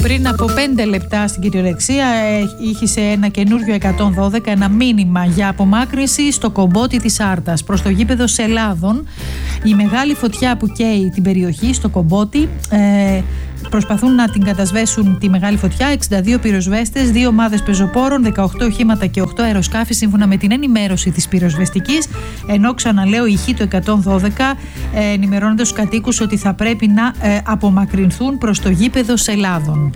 Πριν από 5 λεπτά στην κυριολεξία είχε ένα καινούριο 112, ένα μήνυμα για απομάκρυνση στο Κομπότι της Άρτας προς το γήπεδο Σελάδων. Η μεγάλη φωτιά που καίει την περιοχή στο Κομπότι, προσπαθούν να την κατασβέσουν τη μεγάλη φωτιά 62 πυροσβέστες, 2 ομάδες πεζοπόρων, 18 οχήματα και 8 αεροσκάφη σύμφωνα με την ενημέρωση της πυροσβεστικής, ενώ ξαναλέω ηχεί το 112 ενημερώνοντας τους κατοίκους ότι θα πρέπει να απομακρυνθούν προς το γήπεδο Σελάδων.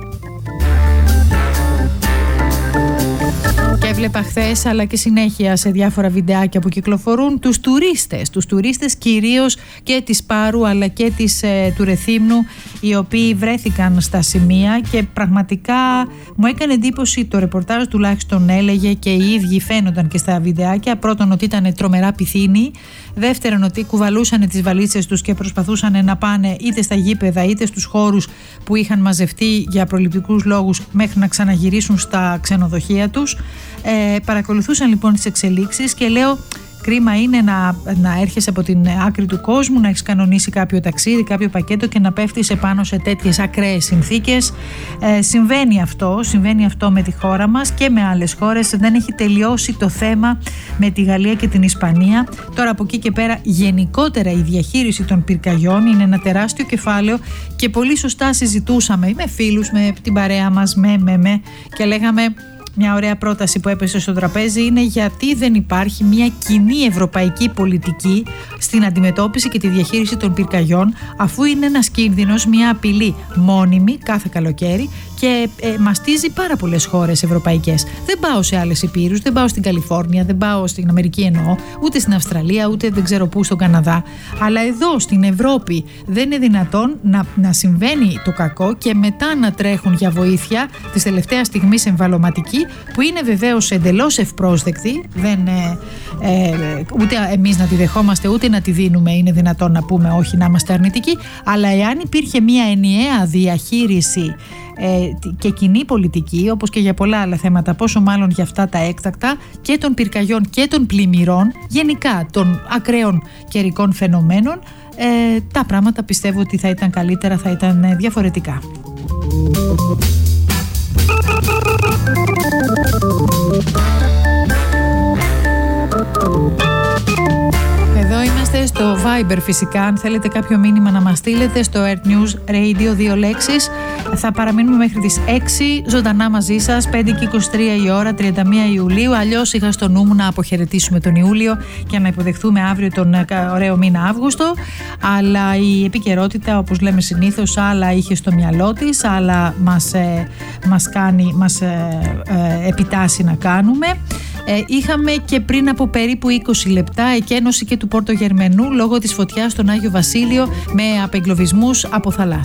Και έβλεπα χθες, αλλά και συνέχεια σε διάφορα βιντεάκια που κυκλοφορούν, τους τουρίστες κυρίως και της Πάρου αλλά και του Ρεθύμνου, οι οποίοι βρέθηκαν στα σημεία και πραγματικά μου έκανε εντύπωση το ρεπορτάζ, τουλάχιστον έλεγε και οι ίδιοι φαίνονταν και στα βιντεάκια. Πρώτον, ότι ήταν τρομερά πυθύνοι. Δεύτερον, ότι κουβαλούσαν τις βαλίτσες τους και προσπαθούσαν να πάνε είτε στα γήπεδα είτε στους χώρους που είχαν μαζευτεί για προληπτικούς λόγους μέχρι να ξαναγυρίσουν στα ξενοδοχεία τους. Παρακολουθούσαν λοιπόν τις εξελίξεις και λέω, κρίμα είναι να έρχεσαι από την άκρη του κόσμου, να έχεις κανονίσει κάποιο ταξίδι, κάποιο πακέτο και να πέφτεις επάνω σε τέτοιες ακραίες συνθήκες. Συμβαίνει αυτό με τη χώρα μας και με άλλες χώρες. Δεν έχει τελειώσει το θέμα με τη Γαλλία και την Ισπανία. Τώρα από εκεί και πέρα γενικότερα η διαχείριση των πυρκαγιών είναι ένα τεράστιο κεφάλαιο και πολύ σωστά συζητούσαμε με φίλους, με την παρέα μας, και λέγαμε, μια ωραία πρόταση που έπεσε στο τραπέζι είναι γιατί δεν υπάρχει μια κοινή ευρωπαϊκή πολιτική στην αντιμετώπιση και τη διαχείριση των πυρκαγιών, αφού είναι ένας κίνδυνος, μια απειλή μόνιμη κάθε καλοκαίρι και μαστίζει πάρα πολλές χώρες ευρωπαϊκές. Δεν πάω σε άλλες υπήρους, δεν πάω στην Καλιφόρνια, δεν πάω στην Αμερική εννοώ, ούτε στην Αυστραλία, ούτε δεν ξέρω πού στον Καναδά. Αλλά εδώ στην Ευρώπη δεν είναι δυνατόν να συμβαίνει το κακό και μετά να τρέχουν για βοήθεια της τελευταίας στιγμής εμβαλωματική, που είναι βεβαίως εντελώς ευπρόσδεκτη, ούτε εμείς να τη δεχόμαστε ούτε να τη δίνουμε, είναι δυνατόν να πούμε όχι, να είμαστε αρνητικοί, αλλά εάν υπήρχε μια ενιαία διαχείριση και κοινή πολιτική, όπως και για πολλά άλλα θέματα, πόσο μάλλον για αυτά τα έκτακτα και των πυρκαγιών και των πλημμυρών, γενικά των ακραίων καιρικών φαινομένων, τα πράγματα πιστεύω ότι θα ήταν καλύτερα, θα ήταν διαφορετικά. Εδώ είμαστε στο Viber φυσικά, αν θέλετε κάποιο μήνυμα να μας στείλετε στο Earth News Radio 2 λέξεις. Θα παραμείνουμε μέχρι τις 6 ζωντανά μαζί σας, 5 και 23 η ώρα, 31 Ιουλίου. Αλλιώς είχα στο νου μου να αποχαιρετήσουμε τον Ιούλιο και να υποδεχθούμε αύριο τον ωραίο μήνα Αύγουστο. Αλλά η επικαιρότητα, όπως λέμε συνήθως, άλλα είχε στο μυαλό της, άλλα μας επιτάσσει να κάνουμε. Είχαμε και πριν από περίπου 20 λεπτά εκένωση και του Πόρτο Γερμενού λόγω της φωτιάς στον Άγιο Βασίλειο με απεγκλωβισμούς από θαλάσσια.